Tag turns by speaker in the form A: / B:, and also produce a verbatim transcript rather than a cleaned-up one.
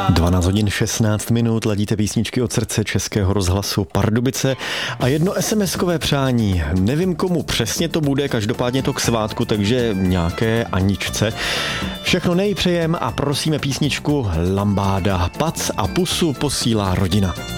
A: dvanáct hodin šestnáct minut, ladíte písničky od srdce Českého rozhlasu Pardubice a jedno esemeskové přání. Nevím, komu přesně to bude, každopádně to k svátku, takže nějaké Aničce. Všechno nejpřejem a prosíme písničku Lambáda. Pac a pusu posílá rodina.